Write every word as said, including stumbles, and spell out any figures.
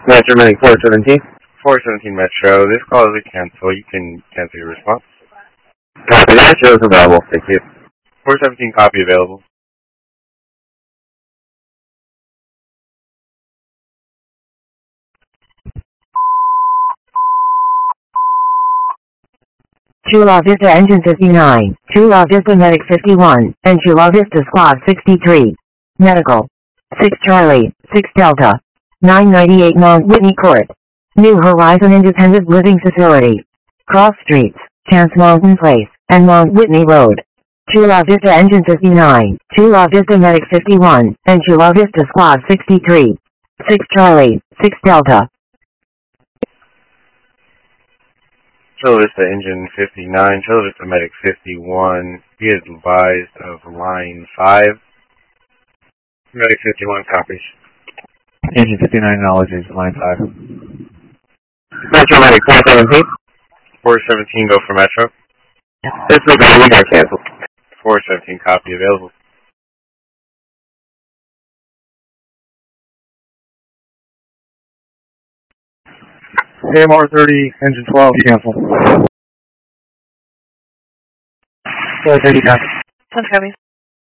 Metro Medic four seventeen. four seventeen Metro, this call is a cancel. You can cancel your response. Copy that, shows available. Thank you. four seventeen copy available. Chula Vista Engine fifty-nine, Chula Vista Medic fifty-one, and Chula Vista Squad sixty-three. Medical. six Charlie, six Delta. nine ninety-eight Mount Whitney Court. New Horizon Independent Living Facility. Cross Streets, Chance Mountain Place, and Mount Whitney Road. Chula Vista Engine fifty-nine, Chula Vista Medic fifty-one, and Chula Vista Squad sixty-three. six Charlie, six Delta. Chula Vista Engine fifty-nine, Chula Vista Medic fifty-one. He is advised of line five. Medic fifty-one copies. Engine fifty-nine acknowledges line five. Metro Medic four seventeen. four seventeen, go for Metro. This is available, got canceled. four seventeen copy available. A M R thirty, engine twelve, cancel. four thirty, copy. ten copies.